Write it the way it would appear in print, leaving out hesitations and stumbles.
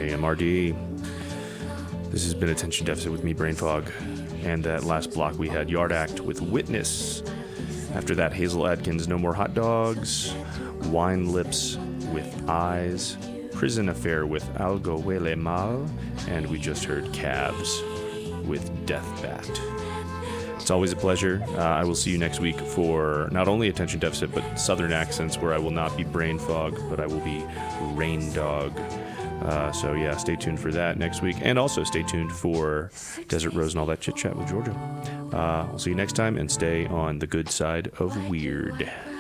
KMRD. This has been Attention Deficit with me, Brain Fog. And that last block we had Yard Act with Witness. After that, Hazel Adkins, No More Hot Dogs. Wine Lips with Eyes. Prison Affair with Algo Huele Mal. And we just heard Cabs with Death Bat. It's always a pleasure. I will see you next week for not only Attention Deficit, but Southern Accents, where I will not be Brain Fog, but I will be Rain Dog. So yeah, stay tuned for that next week. And also stay tuned for Desert Rose and all that chit-chat with Georgia. We'll see you next time, and stay on the good side of weird.